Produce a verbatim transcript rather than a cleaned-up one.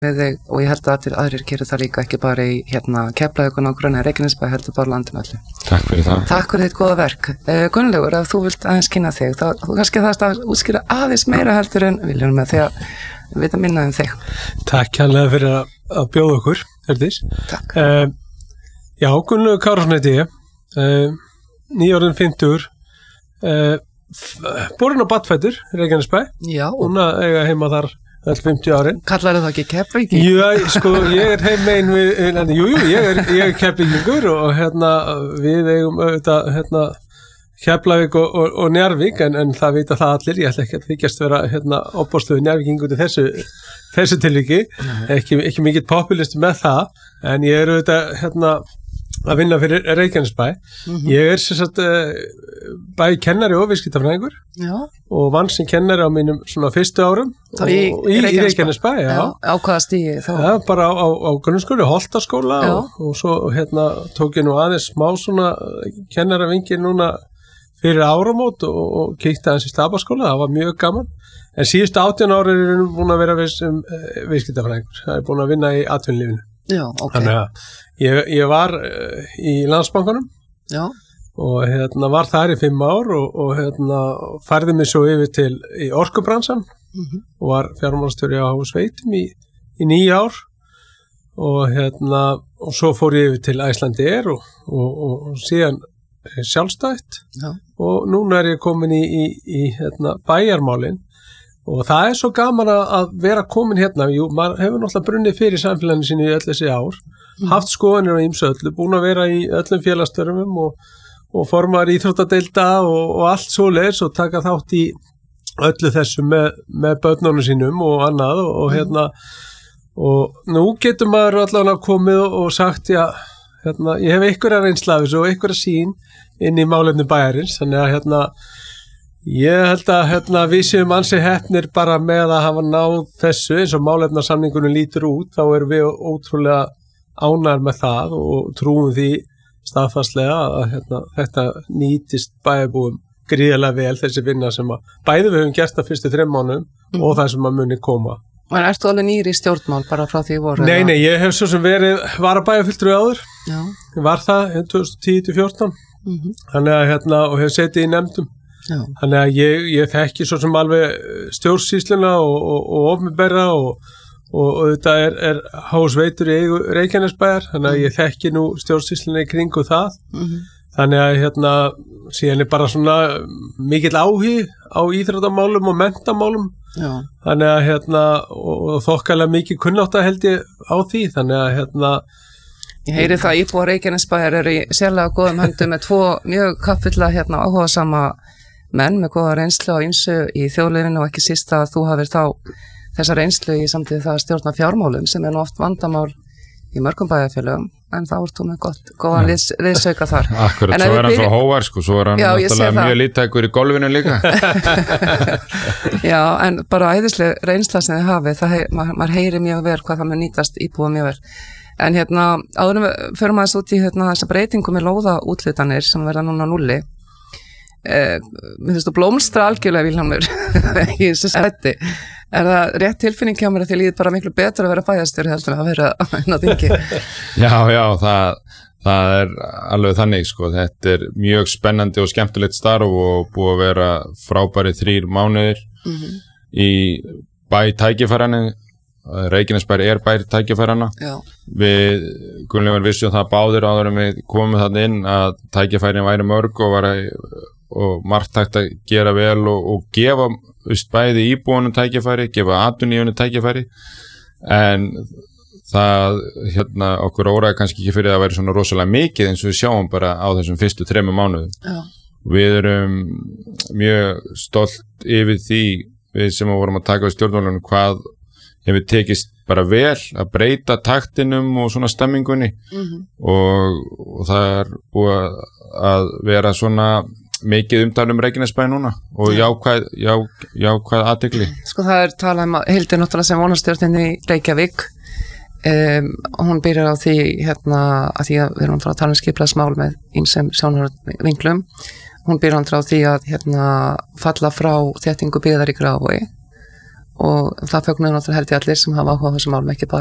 við þig og ég held að allir aðrir gerir það líka ekki bara í hérna Keflavík og nágrenni Reykjanesbæ heldur bara landinu öllu. Takk fyrir það. Takk fyrir þitt góða verk. Uh, Gunnlaugur, ef þú vilt aðeins kynna þig, þá þú kannski þarfst að útskýra aðeins meira heldur en viljum með því að vita minna um þig. Takk kærlega fyrir að, að bjóða okkur, Herdís. Takk. Uh, já, Gunnlaugur Kárason heiti ég, uh, nýorðinn fimmtugur, uh, borinn á Badfætur, Reykjanesbæ. Já. Núna eiga heima þar öll fimmtíu árin. Kallar það ekki Keflavík? Já, sko, ég er heim megin við, en, jú, jú, ég er, ég er Keflvíkingur og hérna, við eigum auðvitað, hérna, Keflavík og, og, og Njarðvík, en, en það vita það allir, ég ætla ekki að þykjast vera, hérna, opbóðsluðu Njarðvíkingur til þessu, þessu tilviki, ekki, ekki mikill populisti með það, en ég er auðvitað, hérna, að vinna fyrir Reykjanesbæ. Mm-hmm. Ég er sem sagt bæði kennari og viðskiptafræðingur og vann sem kennari á mínum svona fyrstu árum og í, í, í Reykjanesbæ. Já. Já, á hvaða stigi þá? Já, bara á, á, á grunnskóla, Holtaskóla og, og svo hérna tók ég nú aðeins smá svona kennaravingi núna fyrir áramót og, og kíkti aðeins í Stapaskóla, það var mjög gaman. En síðustu átján ári er búin að vera sem viðskiptafræðingur. Það er búin að vinna í atvinnulífinu. Já, ok. Þannig að ég, ég var í Landsbankanum. Já. Og hérna var þar í fimm ár og, og hérna færði mig svo yfir til í orkubransan. Mm-hmm. Og var fjármálastjóri á Sveitum í, í níu ár og hérna og svo fór ég yfir til Icelandair og, og, og, og síðan sjálfstætt. Já. Og núna er ég komin í, í, í hérna, bæjarmálin. Og það er svo gaman að vera komin hérna. Jú, maður hefur náttúrulega brunnið fyrir samfélaginu sínu í öll þessi ár, mm. haft skoðanir á ýmsu öllu, búin að vera í öllum félagsstörfum og, og formar íþróttadeilda og, og allt svoleiðis og taka þátt í öllu þessu með, með börnunum sínum og annað og, og hérna og nú getur maður allavega komið og, og sagt, já, hérna, ég hef einhverja reynsla af þessu og einhverja sýn inn í málefni bæjarins, þannig að hérna ég held að hérna, við séum ansi heppnir bara með að hafa náð þessu eins og málefnarsamningunum lítur út, þá erum við ótrúlega ánægðir með það og trúum því staðfastlega að hérna, þetta nýtist bæjarbúum gríðarlega vel þessi vinna sem að bæði við höfum gert það fyrstu þrem mánuðum mm. og það sem að muni koma. En ertu alveg nýri í stjórnmál bara frá því voru? Nei, nei, ég hef svo sem verið, var að bæjarfulltrúi áður, Já. Var það tvö þúsund og tíu til fjórtán, mm-hmm. þannig að hérna og hef setið í nefndum. Já. Þannig að ég, ég þekki svo sem alveg stjórnsýsluna og, og, og opinberra og, og, og þetta er, er hásveitur í eigu Reykjanesbæjar, þannig að ég þekki nú stjórnsýsluna í kringu það. Mm-hmm. Þannig að hérna síðan er bara svona mikill áhugi á íþróttamálum og menntamálum. Já. Þannig að hérna og, og þokkalega mikið kunnátta held ég á því, þannig að hérna Ég heyri það að íbúar Reykjanesbæjar eru í sérlega góðum höndum með tvo mjög kappfulla hérna áhugasama menn með góða reynslu á ýmsu í þjóðlífinu og ekki síst að þú hafir þá þessa reynslu í samtíð það að stjórna fjármálum sem er nú oft vandamál í mörgum bæjarfélögum en þá ert þú með gott, góðan liðs, liðsauka þar. Akkurat, svo er hann svo hóvar sko, svo er hann náttúrulega mjög lítækur í golfinu líka. Já, en bara æðisleg reynsla sem þið hafið, það hei, maður, maður heyri mjög vel hvað það mun nýtast íbúa mjög vel. En hérna, áðurum við förum aðeins út í hérna, þessa breytingu með lóðaútlutanir sem verða núna nulli. Eh, mér finnst þú blómstra algjörlega Vilhjálmur í þessu sæti. Er það rétt tilfinning hjá mér að því líður bara miklu betur að vera bæjarstjóri heldur en að vera inn á þingi? Já, já, það, það er alveg þannig sko. Þetta er mjög spennandi og skemmtilegt starf og búið að vera frábæri þrír mánuðir mm-hmm. í bæ tækifærani. Reykjanesbær er bær tækifærana. Já. Við Gunnlaugur vissum það báðir áður en við komum þarna inn að tækifærin væri mörg og, var að, og margt hægt að gera vel og, og gefa veist, bæði íbúanum tækifæri, gefa atvinnulífinu tækifæri en það hérna, okkur óraði kannski ekki fyrir að það væri svona rosalega mikið eins og við sjáum bara á þessum fyrstu þremur mánuðum. Já. Við erum mjög stolt yfir því við sem vorum að taka við stjórnmálunum hvað hefur tekist bara vel að breyta taktinum og svona stemmingunni mm-hmm. og, og það er búið að vera svona mikið umtalum Reykjanesbæ núna og jákvæð, já, jákvæð athygli. Sko það er talað um að Hildur náttúrulega sem vonarstjórnin í Reykjavík um, og hún byrjar á því hérna að því að við erum frá að tala um skipulagsmál með ýmsum sjónarvinklum. Hún byrjar á því að hérna falla frá þéttingu byggðar í Grafarvogi og það fögnuðu náttúrulega held ég allir sem hafa áhuga á þessum málum, ekki bara